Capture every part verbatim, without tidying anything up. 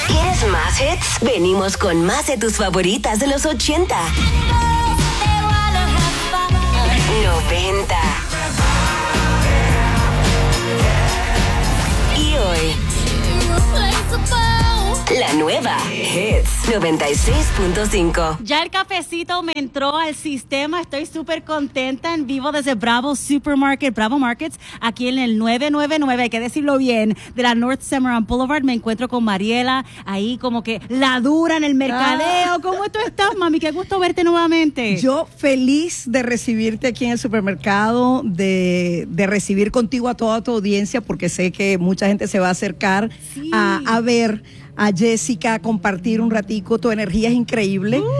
¿Quieres más hits? Venimos con más de tus favoritas de los ochenta, noventa y hoy. La nueva Hits noventa y seis punto cinco. Ya el cafecito me entró al sistema. Estoy súper contenta en vivo desde Bravo Supermarket, Bravo Markets, aquí en el nueve nueve nueve, hay que decirlo bien, de la North Summerall Boulevard. Me encuentro con Mariela, ahí como que la dura en el mercadeo. Ah. ¿Cómo tú estás, mami? Qué gusto verte nuevamente. Yo feliz de recibirte aquí en el supermercado, de, de recibir contigo a toda tu audiencia, porque sé que mucha gente se va a acercar sí. a, a ver a Jessica, compartir un ratico. Tu energía es increíble uh.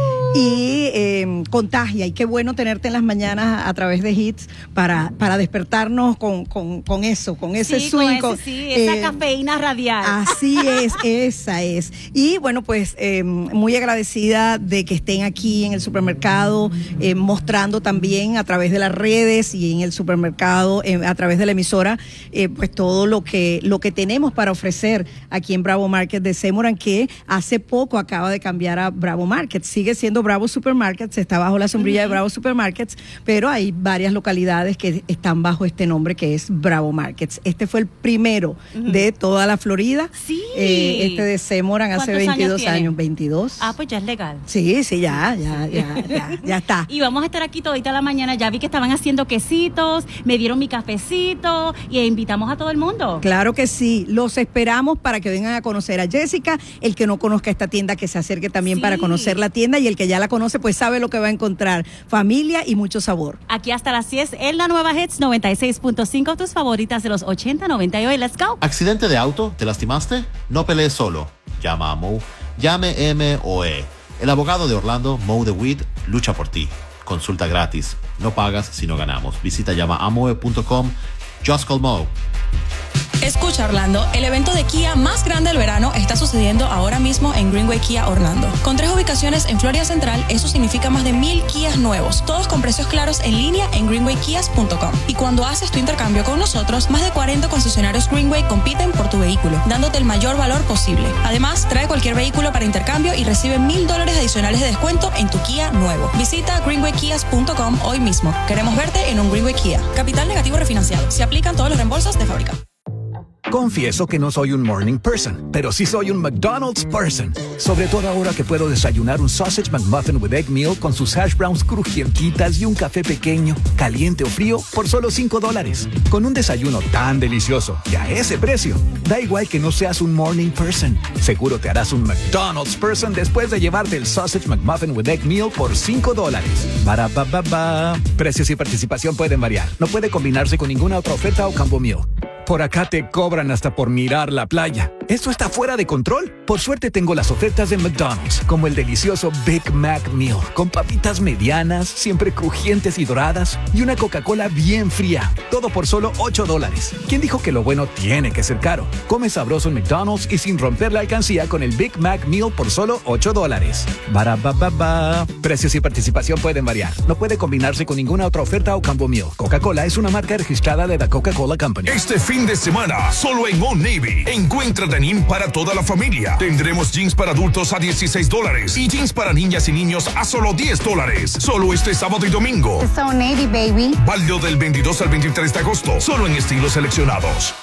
y eh, contagia, y qué bueno tenerte en las mañanas a través de Hits para, para despertarnos con, con, con eso, con ese sí, swing, con ese, sí, esa eh, cafeína radial. Así es, esa es. Y bueno, pues eh, muy agradecida de que estén aquí en el supermercado, eh, mostrando también a través de las redes y en el supermercado, eh, a través de la emisora, eh, pues todo lo que, lo que tenemos para ofrecer aquí en Bravo Market de Semoran, que hace poco acaba de cambiar a Bravo Market. Sigue siendo Bravo Supermarkets, está bajo la sombrilla uh-huh. de Bravo Supermarkets, pero hay varias localidades que están bajo este nombre que es Bravo Markets. Este fue el primero uh-huh. de toda la Florida. Sí. Eh, este de Semoran hace veintidós años, años, veintidós. Ah, pues ya es legal. Sí, sí, ya, ya, ya, ya, ya está. Y vamos a estar aquí todita la mañana. Ya vi que estaban haciendo quesitos, me dieron mi cafecito y invitamos a todo el mundo. Claro que sí, los esperamos para que vengan a conocer a Jessica. El que no conozca esta tienda, que se acerque también sí. para conocer la tienda, y el que ya la conoce pues sabe lo que va a encontrar: familia y mucho sabor. Aquí hasta las diez en la nueva Hits noventa y seis punto cinco, tus favoritas de los ochenta, noventa y hoy. Let's go. ¿Accidente de auto? ¿Te lastimaste? No pelees solo. Llama a Mo. Llame M O E. El abogado de Orlando, Mo DeWitt, lucha por ti. Consulta gratis. No pagas si no ganamos. Visita llama a moe punto com. Just call Mo. Escucha, Orlando, el evento de Kia más grande del verano está sucediendo ahora mismo en Greenway Kia Orlando. Con tres ubicaciones en Florida Central, eso significa más de mil Kias nuevos, todos con precios claros en línea en greenway kias punto com. Y cuando haces tu intercambio con nosotros, más de cuarenta concesionarios Greenway compiten por tu vehículo, dándote el mayor valor posible. Además, trae cualquier vehículo para intercambio y recibe mil dólares adicionales de descuento en tu Kia nuevo. Visita greenway kias punto com hoy mismo. Queremos verte en un Greenway Kia. Capital negativo refinanciado. Se aplican todos los reembolsos de fábrica. Confieso que no soy un morning person, pero sí soy un McDonald's person. Sobre todo ahora que puedo desayunar un Sausage McMuffin with Egg Meal con sus hash browns crujientitas y un café pequeño, caliente o frío, por solo cinco dólares. Con un desayuno tan delicioso y a ese precio, da igual que no seas un morning person. Seguro te harás un McDonald's person después de llevarte el Sausage McMuffin with Egg Meal por cinco dólares. Para ba ba ba. Precios y participación pueden variar. No puede combinarse con ninguna otra oferta o combo meal. Por acá te cobran hasta por mirar la playa. ¿Esto está fuera de control? Por suerte tengo las ofertas de McDonald's, como el delicioso Big Mac Meal, con papitas medianas, siempre crujientes y doradas, y una Coca-Cola bien fría. Todo por solo ocho dólares. ¿Quién dijo que lo bueno tiene que ser caro? Come sabroso en McDonald's y sin romper la alcancía con el Big Mac Meal por solo ocho dólares. Barabababa. Precios y participación pueden variar. No puede combinarse con ninguna otra oferta o combo meal. Coca-Cola es una marca registrada de la Coca-Cola Company. Este fin de semana, solo en Old Navy, encuentra denim para toda la familia. Tendremos jeans para adultos a dieciséis dólares y jeans para niñas y niños a solo diez dólares. Solo este sábado y domingo. It's Old Navy, baby. Válido del veintidós al veintitrés de agosto, solo en estilos seleccionados.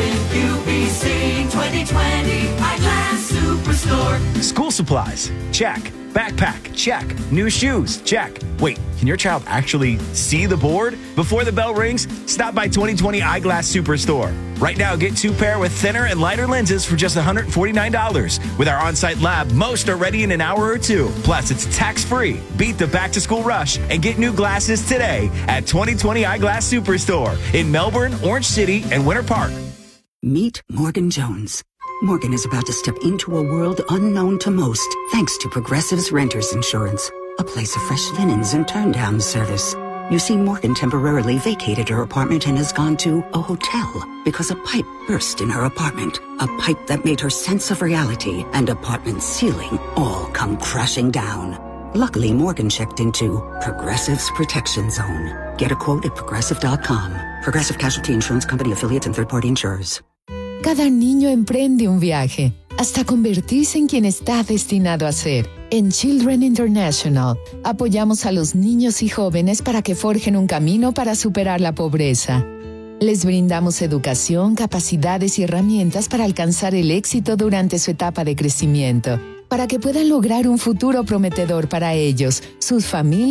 School supplies, check. Backpack, check. New shoes, check. Wait, can your child actually see the board? Before the bell rings, stop by twenty twenty Eyeglass Superstore. Right now, get two pair with thinner and lighter lenses for just one hundred forty-nine dollars. With our on-site lab, most are ready in an hour or two. Plus, it's tax-free. Beat the back-to-school rush and get new glasses today at twenty twenty Eyeglass Superstore in Melbourne, Orange City, and Winter Park. Meet Morgan Jones. Morgan is about to step into a world unknown to most, thanks to Progressive's Renters Insurance, a place of fresh linens and turn-down service. You see, Morgan temporarily vacated her apartment and has gone to a hotel because a pipe burst in her apartment. A pipe that made her sense of reality and apartment ceiling all come crashing down. Luckily, Morgan checked into Progressive's Protection Zone. Get a quote at progressive dot com. Progressive Casualty Insurance Company affiliates and third-party insurers. Cada niño emprende un viaje. hasta convertirse en quien está destinado a ser. En Children International, apoyamos a los niños y jóvenes para que forjen un camino para superar la pobreza. Les brindamos educación, capacidades y herramientas para alcanzar el éxito durante su etapa de crecimiento, para que puedan lograr un futuro prometedor para ellos, sus familias